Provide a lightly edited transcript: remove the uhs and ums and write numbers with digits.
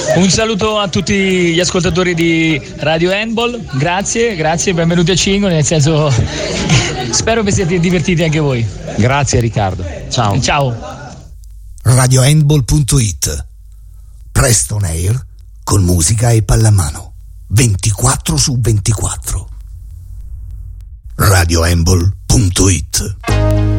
Un saluto a tutti gli ascoltatori di Radio Handball, grazie, benvenuti a Cingoli, nel senso spero vi siate divertiti anche voi. Grazie Riccardo, ciao. RadioHandball.it, Preston Air con musica e pallamano 24/24. RadioHandball.it.